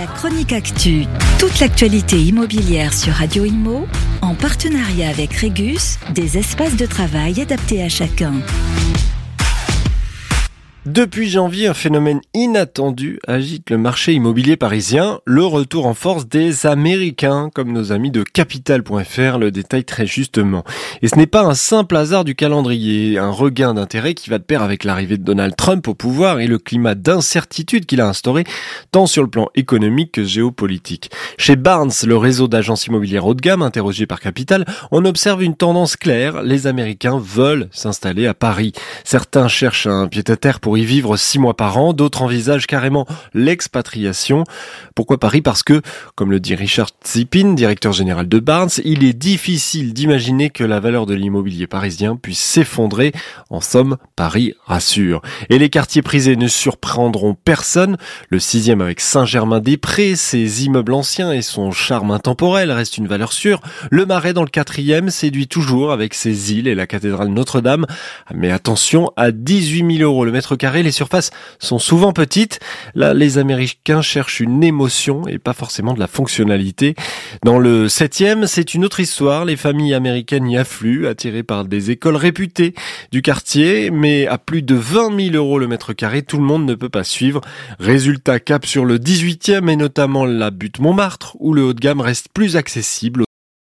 la chronique actu. Toute l'actualité immobilière sur Radio Immo, en partenariat avec Régus, des espaces de travail adaptés à chacun. Depuis janvier, un phénomène inattendu agite le marché immobilier parisien, le retour en force des Américains, comme nos amis de Capital.fr le détaillent très justement. Et ce n'est pas un simple hasard du calendrier, un regain d'intérêt qui va de pair avec l'arrivée de Donald Trump au pouvoir et le climat d'incertitude qu'il a instauré, tant sur le plan économique que géopolitique. Chez Barnes, le réseau d'agences immobilières haut de gamme interrogé par Capital, on observe une tendance claire, les Américains veulent s'installer à Paris. Certains cherchent un pied-à-terre pour y vivre 6 mois par an, d'autres envisagent carrément l'expatriation. Pourquoi Paris ? Parce que, comme le dit Richard Tsipin, directeur général de Barnes, il est difficile d'imaginer que la valeur de l'immobilier parisien puisse s'effondrer. En somme, Paris rassure. Et les quartiers prisés ne surprendront personne. Le 6e avec Saint-Germain-des-Prés, ses immeubles anciens et son charme intemporel restent une valeur sûre. Le Marais dans le 4e séduit toujours avec ses îles et la cathédrale Notre-Dame. Mais attention, à 18 000 € le mètre carré, les surfaces sont souvent petites. Là, les Américains cherchent une émotion et pas forcément de la fonctionnalité. Dans le 7e, c'est une autre histoire. Les familles américaines y affluent, attirées par des écoles réputées du quartier. Mais à plus de 20 000 € le mètre carré, tout le monde ne peut pas suivre. Résultat, cap sur le 18e et notamment la butte Montmartre, où le haut de gamme reste plus accessible